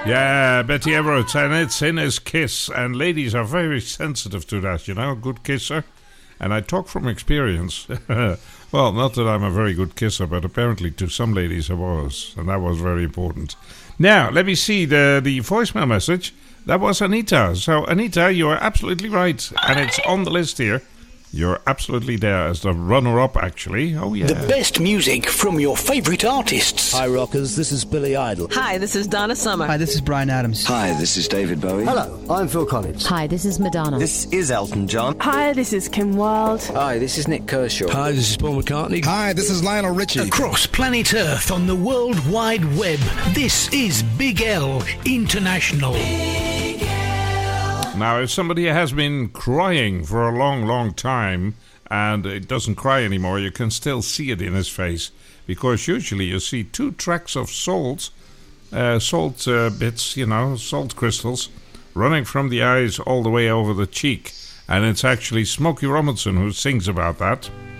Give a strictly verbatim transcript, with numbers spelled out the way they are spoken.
Yeah, Betty Everett, and it's in his kiss, and ladies are very sensitive to that, you know, good kisser. And I talk from experience. Well, not that I'm a very good kisser, but apparently to some ladies I was, and that was very important. Now, let me see the, the voicemail message. That was Anita. So, Anita, you are absolutely right, and it's on the list here. You're absolutely there as the runner-up, actually. Oh, yeah. The best music from your favourite artists. Hi, rockers. This is Billy Idol. Hi, this is Donna Summer. Hi, this is Bryan Adams. Hi, this is David Bowie. Hello, I'm Phil Collins. Hi, this is Madonna. This is Elton John. Hi, this is Kim Wilde. Hi, this is Nick Kershaw. Hi, this is Paul McCartney. Hi, this is Lionel Richie. Across planet Earth on the World Wide Web, this is Big L International. Big L. Now, if somebody has been crying for a long, long time, and it doesn't cry anymore, you can still see it in his face. Because usually you see two tracks of salt, uh, salt uh, bits, you know, salt crystals, running from the eyes all the way over the cheek. And it's actually Smokey Robinson who sings about that.